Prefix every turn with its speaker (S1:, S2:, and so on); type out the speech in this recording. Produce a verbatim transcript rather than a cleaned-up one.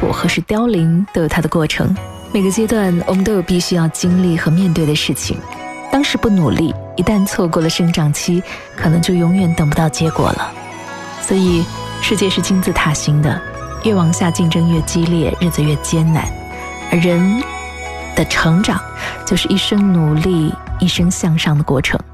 S1: 苦何时凋零都有它的过程。每个阶段我们都有必须要经历和面对的事情，当时不努力，一旦错过了生长期，可能就永远等不到结果了。所以世界是金字塔型的，越往下竞争越激烈，日子越艰难，而人的成长就是一生努力一生向上的过程。